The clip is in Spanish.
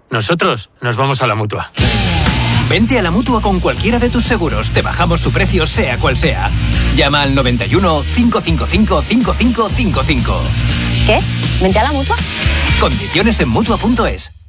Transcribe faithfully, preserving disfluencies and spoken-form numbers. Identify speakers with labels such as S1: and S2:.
S1: Nosotros nos vamos a la Mutua.
S2: Vente a la Mutua con cualquiera de tus seguros. Te bajamos su precio sea cual sea. Llama al noventa y uno, cinco cinco cinco, cinco cinco cinco cinco.
S3: ¿Qué? ¿Vente a la Mutua?
S2: Condiciones en Mutua punto es.